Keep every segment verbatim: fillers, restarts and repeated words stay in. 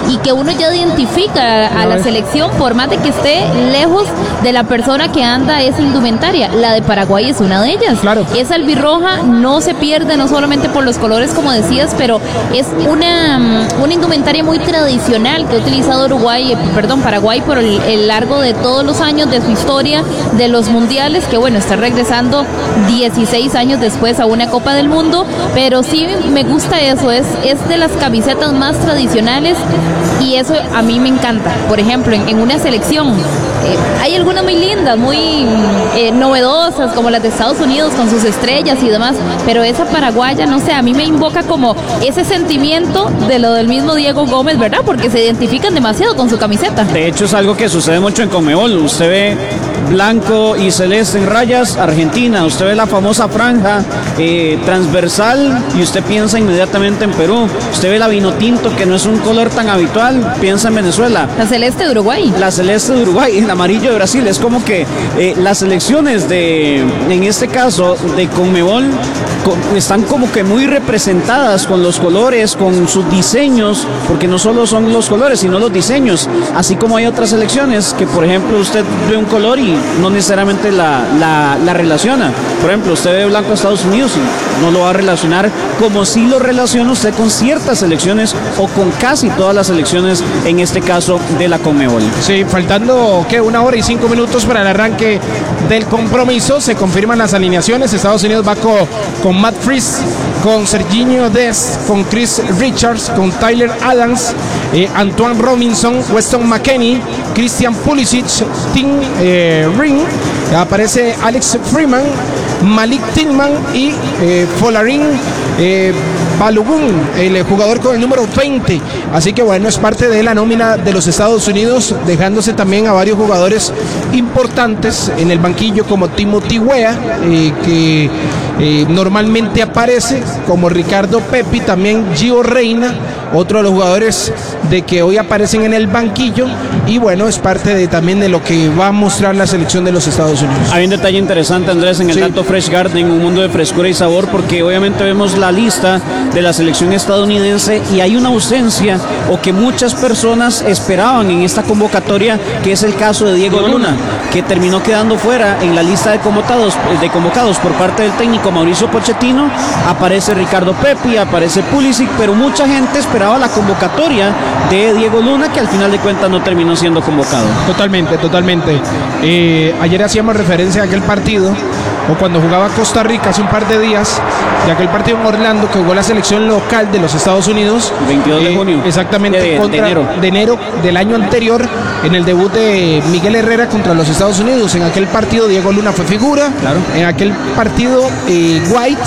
y que uno ya identifica a la selección por más de que esté lejos de la persona que anda esa indumentaria. La de Paraguay es una de ellas. Claro. Esa albirroja no se pierde, no solamente por los colores, como decías, pero es una, una indumentaria muy tradicional que ha utilizado Uruguay, eh, perdón, Paraguay por el, el largo de todos los años de su historia, de los mundiales, que bueno, está regresando dieciséis años después a una Copa del Mundo, pero sí me gusta eso, es, es de las camisetas más tradicionales y eso a mí me encanta. Por ejemplo, en, en una selección eh, hay algunas muy lindas, muy eh, novedosas, como las de Estados Unidos con sus estrellas y demás, pero esa paraguaya, no sé, a mí me invoca como ese sentimiento de lo del mismo Diego Gómez, ¿verdad? Porque se identifican demasiado con su camiseta. De hecho, es algo que sucede mucho en Conmebol. Usted ve blanco y celeste en rayas, Argentina. Usted ve la famosa franja eh, transversal y usted piensa inmediatamente en Perú. Usted ve la vino tinto, que no es un color tan habitual, piensa en Venezuela. La celeste de Uruguay. La celeste de Uruguay, el amarillo de Brasil. Es como que eh, las selecciones de, en este caso, de Conmebol, con, están como que muy representadas con los colores, con sus diseños, porque no solo son los colores, sino los diseños. Así como hay otras selecciones que, por ejemplo, usted ve un color y no necesariamente la, la, la relaciona. Por ejemplo, usted ve blanco a Estados Unidos y no lo va a relacionar como si lo relaciona usted con ciertas selecciones o con casi todas las selecciones, en este caso de la Conmebol. Sí, faltando ¿qué? una hora y cinco minutos para el arranque del compromiso, se confirman las alineaciones. Estados Unidos va con, con Matt Freese, con Serginho Dest, con Chris Richards, con Tyler Adams, eh, Antoine Robinson, Weston McKennie, Christian Pulisic, Tim eh, Ring, aparece Alex Freeman, Malik Tillman y eh, Folarin eh, Balogun, el jugador con el número veinte. Así que bueno, es parte de la nómina de los Estados Unidos, dejándose también a varios jugadores importantes en el banquillo, como Timothy Weah, eh, que eh, normalmente aparece, como Ricardo Pepi, también Gio Reyna, otro de los jugadores de que hoy aparecen en el banquillo, y bueno, es parte de, también de lo que va a mostrar la selección de los Estados Unidos. Hay un detalle interesante, Andrés, en el sí. dato Fresh Garden, un mundo de frescura y sabor, porque obviamente vemos la lista de la selección estadounidense y hay una ausencia o que muchas personas esperaban en esta convocatoria, que es el caso de Diego Luna, que terminó quedando fuera en la lista de convocados, de convocados por parte del técnico Mauricio Pochettino. Aparece Ricardo Pepi, aparece Pulisic, pero mucha gente esperaba la convocatoria de Diego Luna, que al final de cuentas no terminó siendo convocado. Totalmente, totalmente. Eh, ayer hacíamos referencia a aquel partido, o cuando jugaba Costa Rica hace un par de días, de aquel partido en Orlando que jugó la selección local de los Estados Unidos. veintidós de junio. Exactamente, de, contra, de enero. de enero del año anterior, en el debut de Miguel Herrera contra los Estados Unidos. En aquel partido Diego Luna fue figura. Claro. En aquel partido eh, White,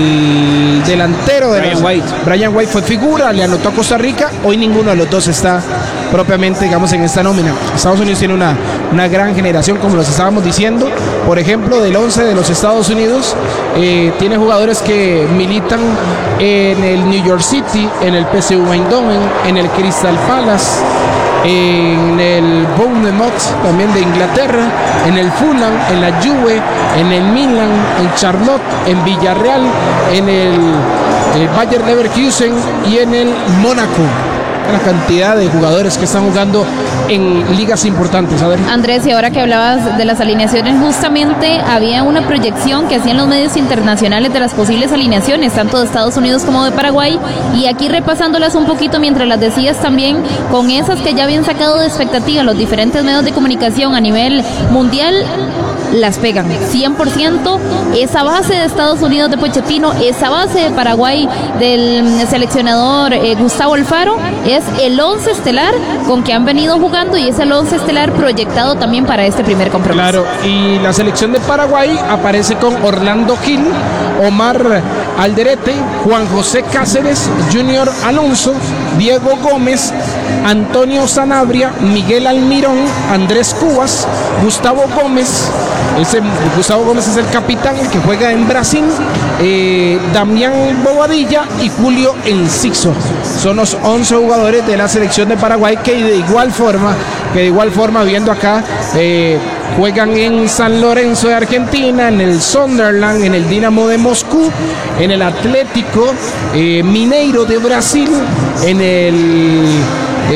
el delantero de Brian los, White. Brian White fue figura, le anotó a Costa Rica. Hoy ninguno de los dos está propiamente, digamos, en esta nómina. Estados Unidos tiene una, una gran generación, como los estábamos diciendo. Por ejemplo, del once de los Estados Unidos, eh, tiene jugadores que militan en el New York City, en el P S V Eindhoven, en el Crystal Palace, en el Bournemouth también de Inglaterra, en el Fulham, en la Juve, en el Milan, en Charlotte, en Villarreal, en el, el Bayer Leverkusen y en el Mónaco. La cantidad de jugadores que están jugando en ligas importantes. A ver. Andrés, y ahora que hablabas de las alineaciones, justamente había una proyección que hacían los medios internacionales de las posibles alineaciones, tanto de Estados Unidos como de Paraguay, y aquí repasándolas un poquito mientras las decías también, con esas que ya habían sacado de expectativa los diferentes medios de comunicación a nivel mundial, las pegan cien por ciento. Esa base de Estados Unidos de Pochettino, esa base de Paraguay del seleccionador eh, Gustavo Alfaro, es el once estelar con que han venido jugando y es el once estelar proyectado también para este primer compromiso. Claro, y la selección de Paraguay aparece con Orlando Gil, Omar Alderete, Juan José Cáceres, Junior Alonso, Diego Gómez, Antonio Sanabria, Miguel Almirón, Andrés Cubas, Gustavo Gómez. Ese, Gustavo Gómez es el capitán, el que juega en Brasil, eh, Damián Bobadilla y Julio Enciso. Son los once jugadores de la selección de Paraguay que de igual forma, que de igual forma viendo acá, eh, juegan en San Lorenzo de Argentina, en el Sunderland, en el Dinamo de Moscú, en el Atlético eh, Mineiro de Brasil, en el